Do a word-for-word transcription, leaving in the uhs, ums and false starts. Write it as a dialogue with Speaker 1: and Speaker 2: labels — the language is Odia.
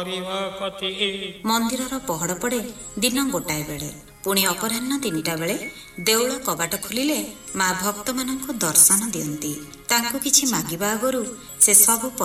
Speaker 1: ମନ୍ଦିରର ପହଡ଼ ପଡ଼େ ଦିନ ଗୋଟାଏ ବେଳେ। ପୁଣି ଅପରାହ୍ନ ତିନିଟା ବେଳେ ଦେଉଳ କବାଟ ଖୋଲିଲେ ମା ଭକ୍ତମାନଙ୍କୁ ଦର୍ଶନ ଦିଅନ୍ତି। ତାଙ୍କୁ କିଛି ମାଗିବା ଆଗରୁ ସେ ସବୁ